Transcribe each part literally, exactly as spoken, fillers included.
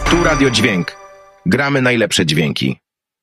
Tu Radio Dźwięk. Gramy najlepsze dźwięki.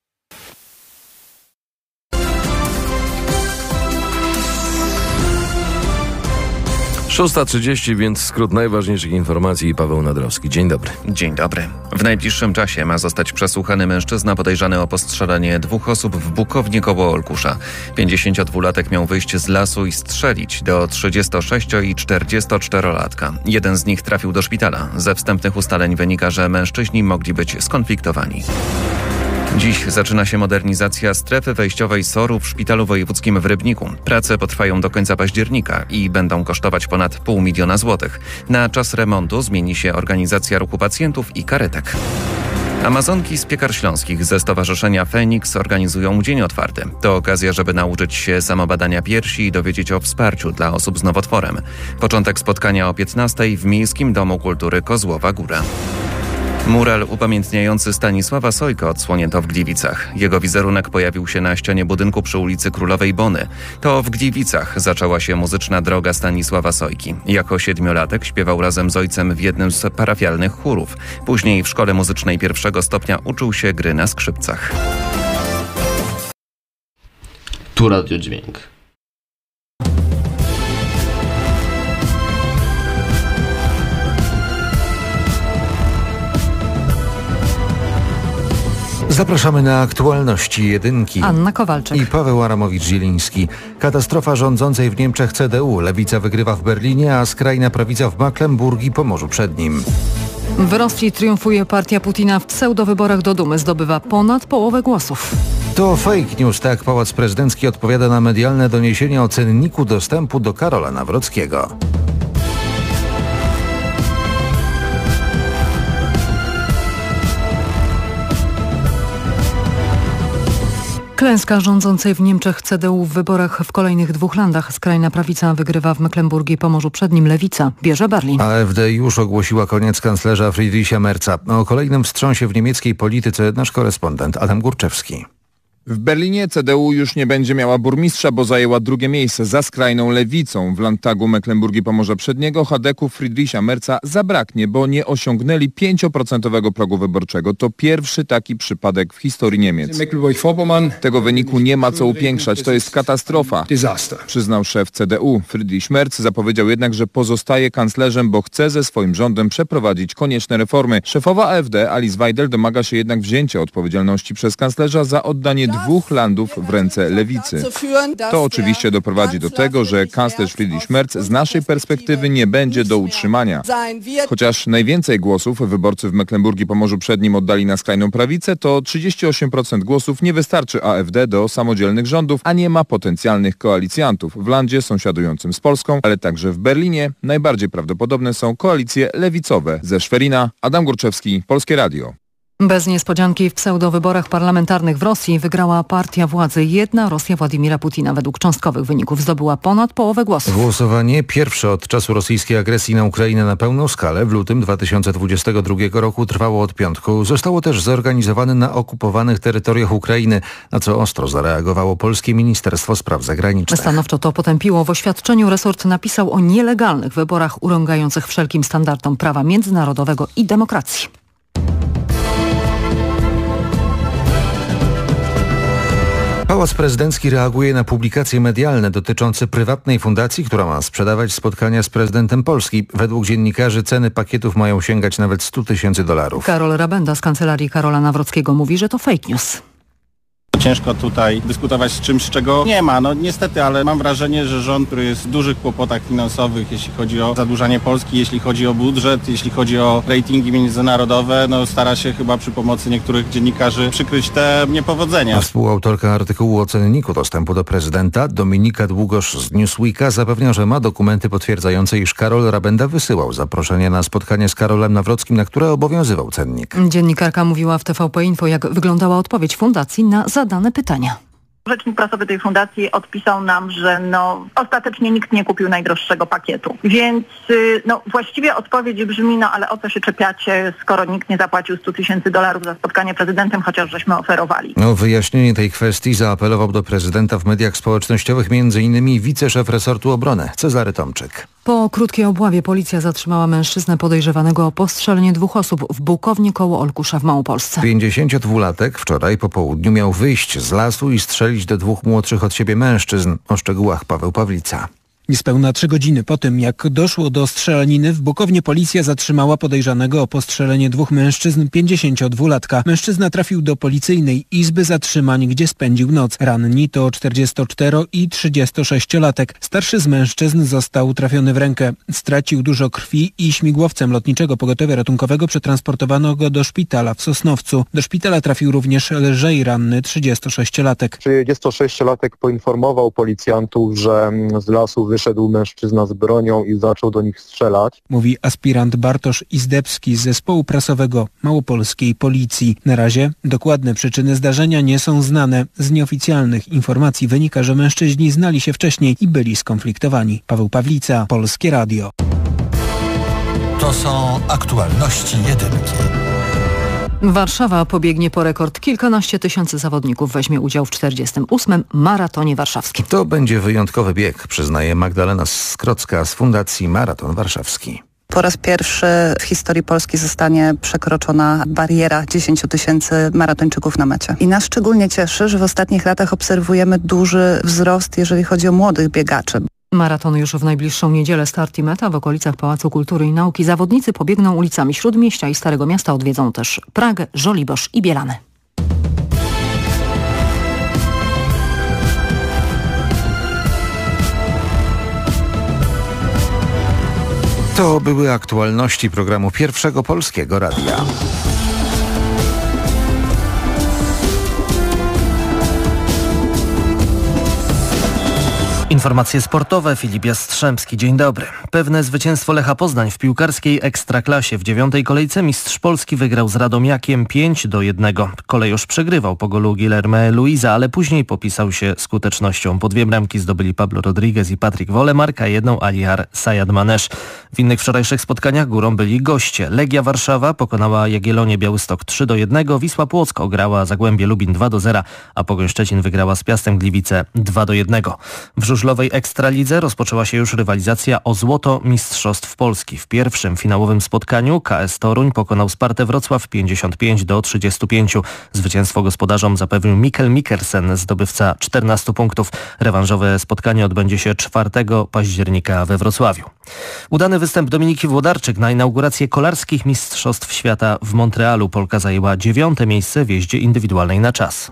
szósta trzydzieści, więc skrót najważniejszych informacji. Paweł Nadrowski. Dzień dobry. Dzień dobry. W najbliższym czasie ma zostać przesłuchany mężczyzna podejrzany o postrzelanie dwóch osób w Bukowni koło Olkusza. pięćdziesięciodwulatek miał wyjść z lasu i strzelić do trzydziestosześcio- i czterdziestoczterolatka. Jeden z nich trafił do szpitala. Ze wstępnych ustaleń wynika, że mężczyźni mogli być skonfliktowani. Dziś zaczyna się modernizacja strefy wejściowej S O R-u w Szpitalu Wojewódzkim w Rybniku. Prace potrwają do końca października i będą kosztować ponad pół miliona złotych. Na czas remontu zmieni się organizacja ruchu pacjentów i karetek. Amazonki z Piekar Śląskich ze Stowarzyszenia Feniks organizują Dzień Otwarty. To okazja, żeby nauczyć się samobadania piersi i dowiedzieć o wsparciu dla osób z nowotworem. Początek spotkania o piętnastej w Miejskim Domu Kultury Kozłowa Góra. Mural upamiętniający Stanisława Sojka odsłonięto w Gliwicach. Jego wizerunek pojawił się na ścianie budynku przy ulicy Królowej Bony. To w Gliwicach zaczęła się muzyczna droga Stanisława Sojki. Jako siedmiolatek śpiewał razem z ojcem w jednym z parafialnych chórów. Później w szkole muzycznej pierwszego stopnia uczył się gry na skrzypcach. Tu Radio Dźwięk. Zapraszamy na aktualności jedynki. Anna Kowalczyk I Paweł Aramowicz-Zieliński. Katastrofa rządzącej w Niemczech C D U. Lewica wygrywa w Berlinie, a skrajna prawica w Mecklenburgii i Pomorzu Przednim. W Rosji triumfuje partia Putina w pseudowyborach do Dumy. Zdobywa ponad połowę głosów. To fake news, tak Pałac Prezydencki odpowiada na medialne doniesienia o cenniku dostępu do Karola Nawrockiego. Klęska rządzącej w Niemczech C D U w wyborach w kolejnych dwóch landach. Skrajna prawica wygrywa w Mecklenburgii i Pomorzu Przednim. Lewica bierze Berlin. A F D już ogłosiła koniec kanclerza Friedricha Merza. O kolejnym wstrząsie w niemieckiej polityce nasz korespondent Adam Górczewski. W Berlinie C D U już nie będzie miała burmistrza, bo zajęła drugie miejsce za skrajną lewicą. W Landtagu Mecklenburgii Pomorza Przedniego Chadeków Friedricha Merza zabraknie, bo nie osiągnęli pięć procent progu wyborczego. To pierwszy taki przypadek w historii Niemiec. Tego wyniku nie ma co upiększać, to jest katastrofa, przyznał szef C D U. Friedrich Merz zapowiedział jednak, że pozostaje kanclerzem, bo chce ze swoim rządem przeprowadzić konieczne reformy. Szefowa A F D Alice Weidel domaga się jednak wzięcia odpowiedzialności przez kanclerza za oddanie dwóch landów w ręce lewicy. To oczywiście doprowadzi do tego, że kanclerz Friedrich Merz z naszej perspektywy nie będzie do utrzymania. Chociaż najwięcej głosów wyborcy w Mecklenburgii Pomorzu Przednim oddali na skrajną prawicę, to trzydzieści osiem procent głosów nie wystarczy A F D do samodzielnych rządów, a nie ma potencjalnych koalicjantów w landzie sąsiadującym z Polską, ale także w Berlinie. Najbardziej prawdopodobne są koalicje lewicowe. Ze Szwerina Adam Górczewski, Polskie Radio. Bez niespodzianki w pseudowyborach parlamentarnych w Rosji wygrała partia władzy Jedna Rosja Władimira Putina. Według cząstkowych wyników zdobyła ponad połowę głosów. Głosowanie pierwsze od czasu rosyjskiej agresji na Ukrainę na pełną skalę w lutym dwa tysiące dwudziestego drugiego roku trwało od piątku. Zostało też zorganizowane na okupowanych terytoriach Ukrainy, na co ostro zareagowało polskie Ministerstwo Spraw Zagranicznych. Stanowczo to potępiło. W oświadczeniu resort napisał o nielegalnych wyborach urągających wszelkim standardom prawa międzynarodowego i demokracji. Pałac Prezydencki reaguje na publikacje medialne dotyczące prywatnej fundacji, która ma sprzedawać spotkania z prezydentem Polski. Według dziennikarzy ceny pakietów mają sięgać nawet stu tysięcy dolarów. Karol Rabenda z kancelarii Karola Nawrockiego mówi, że to fake news. Ciężko tutaj dyskutować z czymś, czego nie ma. No niestety, ale mam wrażenie, że rząd, który jest w dużych kłopotach finansowych, jeśli chodzi o zadłużanie Polski, jeśli chodzi o budżet, jeśli chodzi o ratingi międzynarodowe, no stara się chyba przy pomocy niektórych dziennikarzy przykryć te niepowodzenia. A współautorka artykułu o cenniku dostępu do prezydenta, Dominika Długosz z Newsweeka, zapewnia, że ma dokumenty potwierdzające, iż Karol Rabenda wysyłał zaproszenie na spotkanie z Karolem Nawrockim, na które obowiązywał cennik. Dziennikarka mówiła w T V P Info, jak wyglądała odpowiedź fundacji na zadane pytania. Rzecznik prasowy tej fundacji odpisał nam, że no ostatecznie nikt nie kupił najdroższego pakietu. Więc no właściwie odpowiedź brzmi, no ale o co się czepiacie, skoro nikt nie zapłacił stu tysięcy dolarów za spotkanie prezydentem, chociaż żeśmy oferowali. O wyjaśnienie tej kwestii zaapelował do prezydenta w mediach społecznościowych między innymi wiceszef resortu obrony Cezary Tomczyk. Po krótkiej obławie policja zatrzymała mężczyznę podejrzewanego o postrzelenie dwóch osób w Bukownie koło Olkusza w Małopolsce. pięćdziesięciodwulatek wczoraj po południu miał wyjść z lasu i strzelić do dwóch młodszych od siebie mężczyzn. O szczegółach Paweł Pawlica. Niespełna trzy godziny po tym, jak doszło do strzelaniny, w Bukownie policja zatrzymała podejrzanego o postrzelenie dwóch mężczyzn pięćdziesięciodwulatka. Mężczyzna trafił do policyjnej izby zatrzymań, gdzie spędził noc. Ranni to czterdziestocztero- i trzydziestosześciolatek. Starszy z mężczyzn został trafiony w rękę. Stracił dużo krwi i śmigłowcem lotniczego pogotowia ratunkowego przetransportowano go do szpitala w Sosnowcu. Do szpitala trafił również lżej ranny trzydziestosześciolatek. trzydziestosześciolatek poinformował policjantów, że z lasu wyszedł mężczyzna z bronią i zaczął do nich strzelać. Mówi aspirant Bartosz Izdebski z zespołu prasowego Małopolskiej Policji. Na razie dokładne przyczyny zdarzenia nie są znane. Z nieoficjalnych informacji wynika, że mężczyźni znali się wcześniej i byli skonfliktowani. Paweł Pawlica, Polskie Radio. To są aktualności jedynki. Warszawa pobiegnie po rekord. Kilkanaście tysięcy zawodników weźmie udział w czterdziestym ósmym maratonie warszawskim. To będzie wyjątkowy bieg, przyznaje Magdalena Skrocka z Fundacji Maraton Warszawski. Po raz pierwszy w historii Polski zostanie przekroczona bariera dziesięć tysięcy maratończyków na mecie. I nas szczególnie cieszy, że w ostatnich latach obserwujemy duży wzrost, jeżeli chodzi o młodych biegaczy. Maraton już w najbliższą niedzielę, start i meta w okolicach Pałacu Kultury i Nauki. Zawodnicy pobiegną ulicami Śródmieścia i Starego Miasta, odwiedzą też Pragę, Żoliborz i Bielany. To były aktualności programu Pierwszego Polskiego Radia. Informacje sportowe. Filip Jastrzębski. Dzień dobry. Pewne zwycięstwo Lecha Poznań w piłkarskiej Ekstraklasie. W dziewiątej kolejce mistrz Polski wygrał z Radomiakiem pięć do jednego. Kolejusz przegrywał po golu Guilherme Luiza, ale później popisał się skutecznością. Po dwie bramki zdobyli Pablo Rodriguez i Patryk Wolemark, a jedną Aliar Sayad Manesz. W innych wczorajszych spotkaniach górą byli goście. Legia Warszawa pokonała Jagiellonię Białystok trzy do jednego. Wisła Płock ograła Zagłębie Lubin dwa do zera, a Pogoń Szczecin wygrała z Piastem Gliwice dwa do jednego. W żużlowej Ekstralidze rozpoczęła się już rywalizacja o złoto Mistrzostw Polski. W pierwszym finałowym spotkaniu K S Toruń pokonał Spartę Wrocław pięćdziesiąt pięć do trzydziestu pięciu. Zwycięstwo gospodarzom zapewnił Mikkel Mikkelsen, zdobywca czternastu punktów. Rewanżowe spotkanie odbędzie się czwartego października we Wrocławiu. Udany występ Dominiki Włodarczyk na inaugurację kolarskich Mistrzostw Świata w Montrealu. Polka zajęła dziewiąte miejsce w jeździe indywidualnej na czas.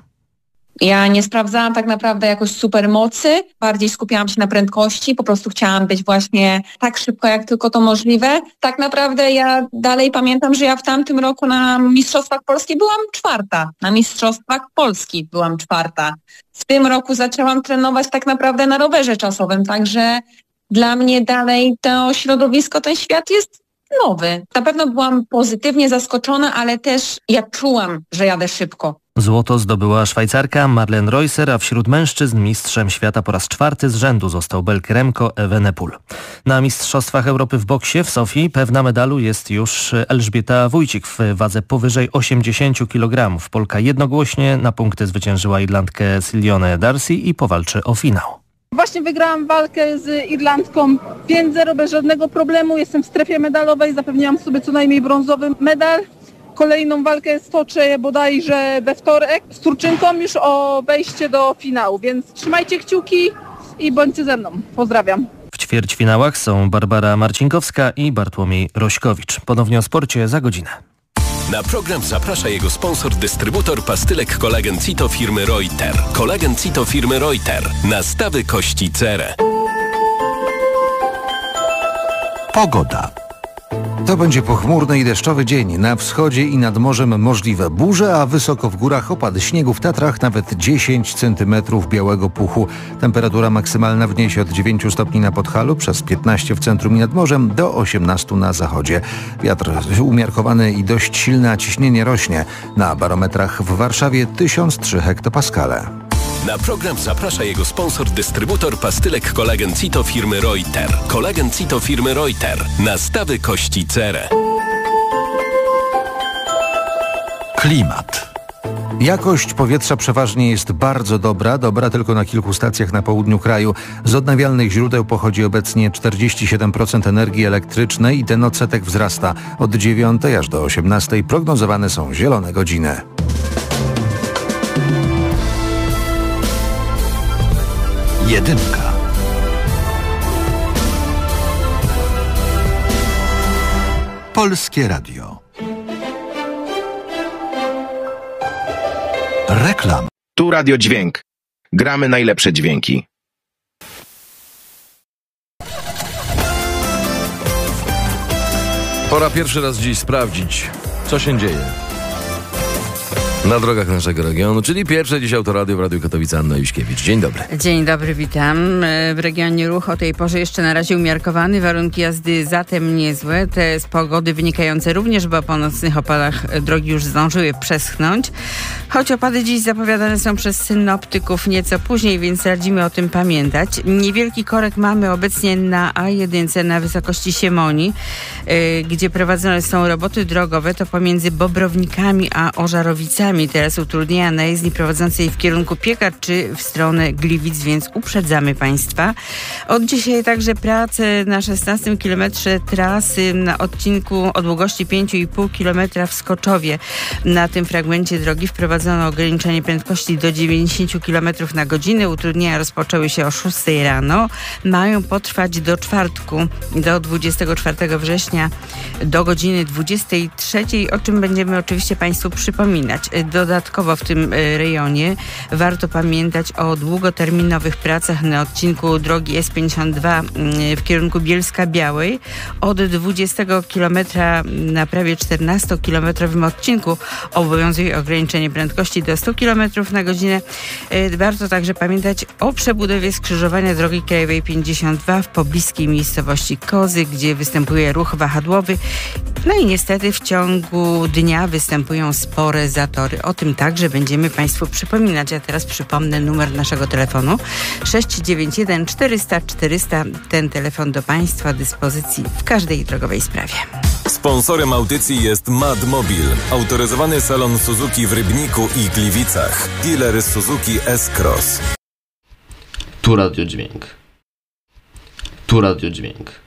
Ja nie sprawdzałam tak naprawdę jakoś super mocy, bardziej skupiałam się na prędkości, po prostu chciałam być właśnie tak szybko, jak tylko to możliwe. Tak naprawdę ja dalej pamiętam, że ja w tamtym roku na Mistrzostwach Polski byłam czwarta, na Mistrzostwach Polski byłam czwarta. W tym roku zaczęłam trenować tak naprawdę na rowerze czasowym, także dla mnie dalej to środowisko, ten świat jest nowy. Na pewno byłam pozytywnie zaskoczona, ale też ja czułam, że jadę szybko. Złoto zdobyła Szwajcarka Marlen Reusser, a wśród mężczyzn mistrzem świata po raz czwarty z rzędu został Belg Remco Evenepoel. Na Mistrzostwach Europy w boksie w Sofii pewna medalu jest już Elżbieta Wójcik w wadze powyżej osiemdziesięciu kilogramów. Polka jednogłośnie na punkty zwyciężyła Irlandkę Silionę Darcy i powalczy o finał. Właśnie wygrałam walkę z Irlandką pięć zero bez żadnego problemu. Jestem w strefie medalowej, zapewniłam sobie co najmniej brązowy medal. Kolejną walkę stoczę bodajże we wtorek z Turczynką już o wejście do finału, więc trzymajcie kciuki i bądźcie ze mną. Pozdrawiam. W ćwierćfinałach są Barbara Marcinkowska i Bartłomiej Rośkowicz. Ponownie o sporcie za godzinę. Na program zaprasza jego sponsor, dystrybutor pastylek Kolagen Cito firmy Reuter. Kolagen Cito firmy Reuter. Nastawy kości cerę. Pogoda. To będzie pochmurny i deszczowy dzień. Na wschodzie i nad morzem możliwe burze, a wysoko w górach opady śniegu, w Tatrach nawet dziesięć centymetrów białego puchu. Temperatura maksymalna wniesie od dziewięciu stopni na Podhalu, przez piętnaście w centrum i nad morzem, do osiemnastu na zachodzie. Wiatr umiarkowany i dość silny, a ciśnienie rośnie. Na barometrach w Warszawie tysiąc trzy hektopaskale. Na program zaprasza jego sponsor, dystrybutor pastylek Kolagen Cito firmy Reuter. Kolagen Cito firmy Reuter. Nastawy kości cerę. Klimat. Jakość powietrza przeważnie jest bardzo dobra, dobra tylko na kilku stacjach na południu kraju. Z odnawialnych źródeł pochodzi obecnie czterdzieści siedem procent energii elektrycznej i ten odsetek wzrasta. Od dziewiątej aż do osiemnastej prognozowane są zielone godziny. Jedynka. Polskie Radio. Reklam. Tu Radio Dźwięk. Gramy najlepsze dźwięki. Pora pierwszy raz dziś sprawdzić, co się dzieje na drogach naszego regionu, czyli pierwsze dziś autoradio w Radiu Katowice. Anna Juśkiewicz. Dzień dobry. Dzień dobry, witam. W regionie ruch o tej porze jeszcze na razie umiarkowany, warunki jazdy zatem niezłe. Te z pogody wynikające również, bo po nocnych opadach drogi już zdążyły przeschnąć. Choć opady dziś zapowiadane są przez synoptyków nieco później, więc radzimy o tym pamiętać. Niewielki korek mamy obecnie na A jeden na wysokości Siemoni, yy, gdzie prowadzone są roboty drogowe. To pomiędzy Bobrownikami a Ożarowicami. Teraz utrudnienia na jezdni prowadzącej w kierunku Piekar czy w stronę Gliwic, więc uprzedzamy Państwa. Od dzisiaj także prace na szesnastym kilometrze trasy na odcinku o długości pięć i pół kilometra w Skoczowie. Na tym fragmencie drogi wprowadzono ograniczenie prędkości do dziewięćdziesiąt kilometrów na godzinę. Utrudnienia rozpoczęły się o szóstej rano. Mają potrwać do czwartku, do dwudziestego czwartego września, do godziny dwudziestej trzeciej, o czym będziemy oczywiście Państwu przypominać. Dodatkowo w tym rejonie warto pamiętać o długoterminowych pracach na odcinku drogi S pięćdziesiąt dwa w kierunku Bielska-Białej. Od dwudziestego kilometra na prawie czternastokilometrowym odcinku obowiązuje ograniczenie prędkości do stu kilometrów na godzinę. Warto także pamiętać o przebudowie skrzyżowania drogi krajowej pięćdziesiąt dwa w pobliskiej miejscowości Kozy, gdzie występuje ruch wahadłowy. No i niestety w ciągu dnia występują spore zatory. O tym także będziemy Państwu przypominać. A teraz przypomnę numer naszego telefonu sześć dziewięć jeden czterysta czterysta. Ten telefon do Państwa dyspozycji w każdej drogowej sprawie. Sponsorem audycji jest Mad Mobil, autoryzowany salon Suzuki w Rybniku i Gliwicach. Dealer Suzuki S-Cross. Tu Radio Dźwięk. Tu Radio Dźwięk.